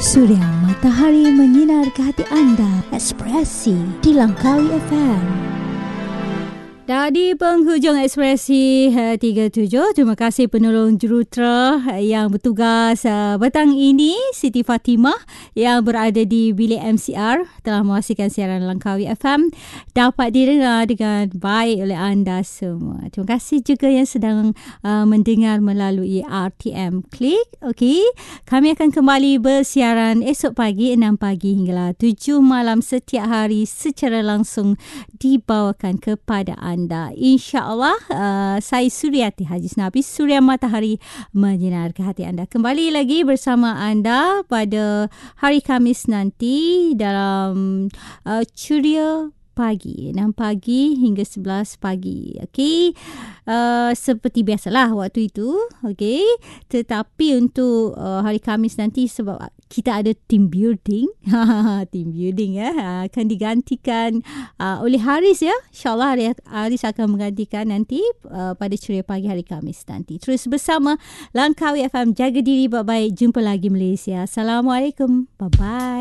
Surya matahari menyinar ke hati anda. Ekspresi di Langkawi FM. Dah di penghujung Ekspresi 37. Terima kasih penolong jurutera yang bertugas petang ini, Siti Fatimah yang berada di bilik MCR telah memastikan siaran Langkawi FM dapat didengar dengan baik oleh anda semua. Terima kasih juga yang sedang mendengar melalui RTM Klik. Okey, kami akan kembali bersiaran esok pagi 6 pagi hinggalah 7 malam setiap hari secara langsung dibawakan kepada anda. InsyaAllah saya Suryati Haji Nabi, Surya Matahari menyinar ke hati anda. Kembali lagi bersama anda pada hari Khamis nanti dalam Ceria Pagi, 6 pagi hingga 11 pagi. Okey. Seperti biasalah waktu itu. Okey. Tetapi untuk hari Khamis nanti sebab kita ada team building. Team building akan digantikan oleh Haris ya. InsyaAllah Haris akan menggantikan nanti pada Ceria Pagi hari Khamis nanti. Terus bersama Langkawi FM. Jaga diri baik-baik. Jumpa lagi Malaysia. Assalamualaikum. Bye-bye.